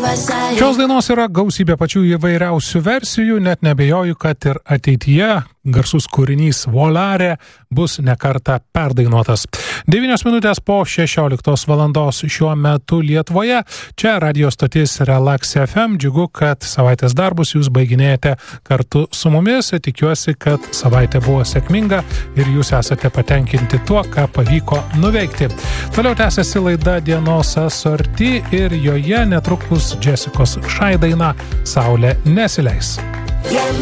Šios dainos yra gausybė pačių įvairiausių versijų, net nebejoju, kad ir ateityje garsus kūrinys Volare bus nekartą perdainuotas. 9 minutės po 16 valandos šiuo metu Lietuvoje. Čia radio stotis Relax FM. Džiugu, kad savaitės darbus jūs baiginėjate kartu su mumis. Tikiuosi, kad savaitė buvo sėkminga ir jūs esate patenkinti tuo, ką pavyko nuveikti. Toliau tęsiasi laida Dienos asorti ir joje netrukus Jessicos Shy daina Saulė nesileis.